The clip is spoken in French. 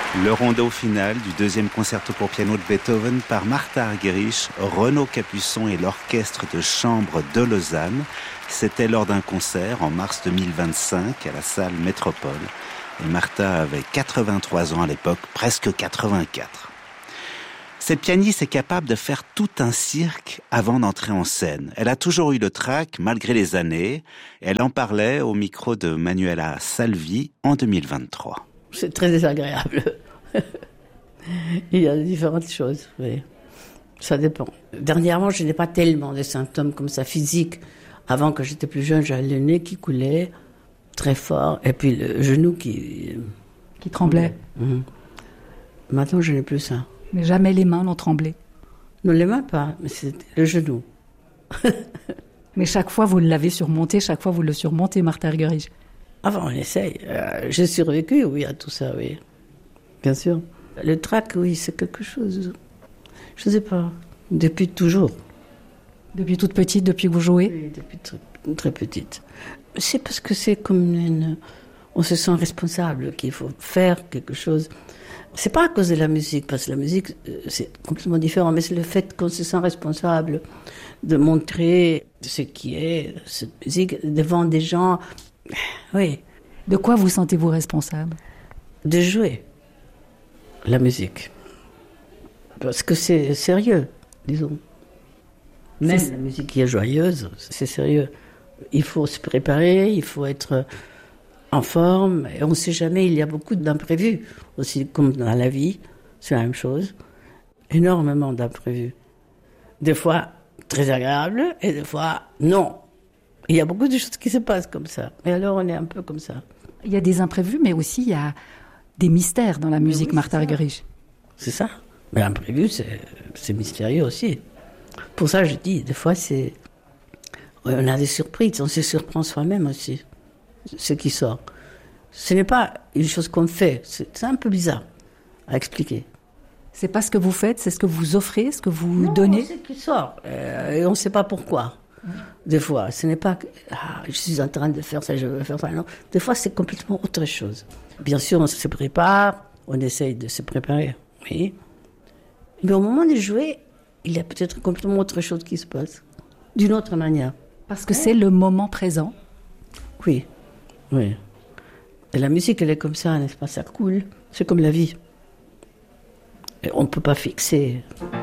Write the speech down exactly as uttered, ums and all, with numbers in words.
Le rondo final du deuxième concerto pour piano de Beethoven par Martha Argerich, Renaud Capuçon et l'orchestre de chambre de Lausanne. C'était lors d'un concert en mars deux mille vingt-cinq à la salle Métropole. Et Martha avait quatre-vingt-trois ans à l'époque, presque quatre-vingt-quatre. Cette pianiste est capable de faire tout un cirque avant d'entrer en scène. Elle a toujours eu le trac, malgré les années. Elle en parlait au micro de Manuela Salvi en deux mille vingt-trois. C'est très désagréable. Il y a différentes choses, oui. Ça dépend. Dernièrement, je n'ai pas tellement de symptômes comme ça physiques. Avant, quand j'étais plus jeune, j'avais le nez qui coulait très fort et puis le genou qui... Qui tremblait. Mmh. Maintenant, je n'ai plus ça. Mais jamais les mains n'ont tremblé. Non, les mains pas, mais c'est le genou. Mais chaque fois, vous l'avez surmonté, chaque fois, vous le surmontez, Martha Argerich. Avant, on essaye. Euh, j'ai survécu, oui, à tout ça, oui. Bien sûr. Le trac, oui, c'est quelque chose. Je ne sais pas. Depuis toujours. Depuis toute petite, depuis que vous jouez ? Oui, depuis très, très petite. C'est parce que c'est comme une... On se sent responsable, qu'il faut faire quelque chose. C'est pas à cause de la musique, parce que la musique, c'est complètement différent, mais c'est le fait qu'on se sent responsable de montrer ce qui est cette musique devant des gens. Oui. De quoi vous sentez-vous responsable ? De jouer la musique. Parce que c'est sérieux, disons. Même c'est... la musique qui est joyeuse, c'est sérieux. Il faut se préparer, il faut être en forme. Et on ne sait jamais, il y a beaucoup d'imprévus. Aussi, comme dans la vie, c'est la même chose. Énormément d'imprévus. Des fois, très agréables, et des fois, non. Il y a beaucoup de choses qui se passent comme ça. Et alors, on est un peu comme ça. Il y a des imprévus, mais aussi il y a des mystères dans la musique, oui, Martha Argerich. C'est ça. Mais l'imprévu, c'est, c'est mystérieux aussi. Pour ça, je dis, des fois, c'est... on a des surprises, on se surprend soi-même aussi, ce qui sort. Ce n'est pas une chose qu'on fait, c'est, c'est un peu bizarre à expliquer. C'est pas ce que vous faites, c'est ce que vous offrez, ce que vous non, donnez. C'est ce qui sort, euh, et on ne sait pas pourquoi. Mmh. Des fois, ce n'est pas que ah, je suis en train de faire ça, je veux faire ça. Non. Des fois, c'est complètement autre chose. Bien sûr, on se prépare, on essaye de se préparer, oui. Mais au moment de jouer, il y a peut-être complètement autre chose qui se passe, d'une autre manière. Parce que c'est le moment présent. Oui, oui. Et la musique, elle est comme ça, n'est-ce pas ? Ça coule. C'est comme la vie. Et on ne peut pas fixer.